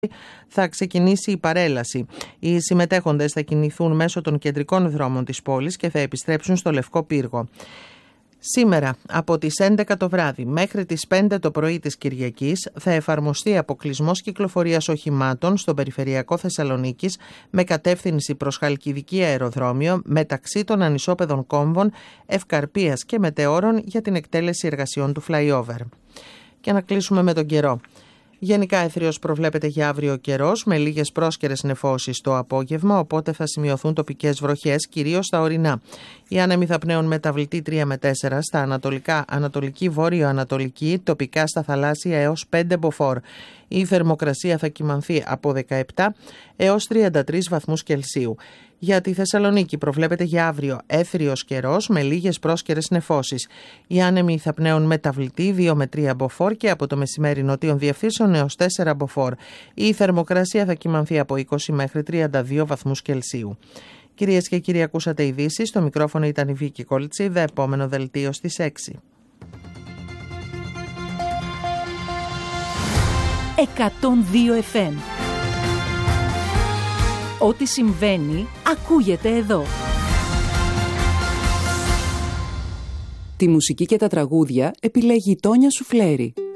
θα ξεκινήσει η παρέλαση. Οι συμμετέχοντες θα κινηθούν μέσω των κεντρικών δρόμων της πόλης και θα επιστρέψουν στο Λευκό Πύργο. Σήμερα, από τις 11 το βράδυ μέχρι τις 5 το πρωί της Κυριακής, θα εφαρμοστεί αποκλεισμός κυκλοφορίας οχημάτων στον περιφερειακό Θεσσαλονίκης με κατεύθυνση προς Χαλκιδική αεροδρόμιο μεταξύ των ανισόπεδων κόμβων Ευκαρπίας και Μετεώρων για την εκτέλεση εργασιών του flyover. Και να κλείσουμε με τον καιρό. Γενικά έθριος προβλέπεται για αύριο καιρός με λίγες πρόσκαιρες νεφώσεις το απόγευμα, οπότε θα σημειωθούν τοπικές βροχές, κυρίως στα ορεινά. Οι άνεμοι θα πνέουν μεταβλητή 3 με 4 στα ανατολικά, ανατολική, βόρειο-ανατολική, τοπικά στα θαλάσσια έως 5 μποφόρ. Η θερμοκρασία θα κυμανθεί από 17 έως 33 βαθμούς Κελσίου. Για τη Θεσσαλονίκη προβλέπεται για αύριο έθριος καιρός με λίγες πρόσκαιρες νεφώσεις. Οι άνεμοι θα πνέουν μεταβλητή 2 με 3 μποφόρ και από το μεσημέρι νοτίων διευθύνσεων έως 4 μποφόρ. Η θερμοκρασία θα κυμανθεί από 20 μέχρι 32 βαθμούς Κελσίου. Κυρίες και κύριοι, ακούσατε ειδήσεις. Στο μικρόφωνο ήταν η Βίκη Κολτσίδα. Επόμενο δελτίο στις 6. 102 FM. Ό,τι συμβαίνει, ακούγεται εδώ. Τη μουσική και τα τραγούδια επιλέγει η Τόνια Σουφλέρη.